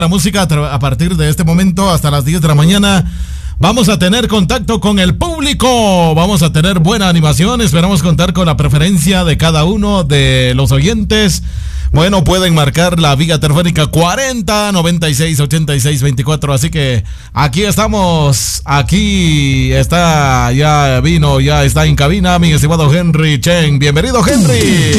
La música a partir de este momento hasta las 10 de la mañana. Vamos a tener contacto con el público, vamos a tener buena animación, esperamos contar con la preferencia de cada uno de los oyentes. Bueno, pueden marcar la vía telefónica 40 96 86 24, así que aquí estamos, aquí está, ya vino, ya está en cabina mi estimado Henry Chen. Bienvenido, Henry.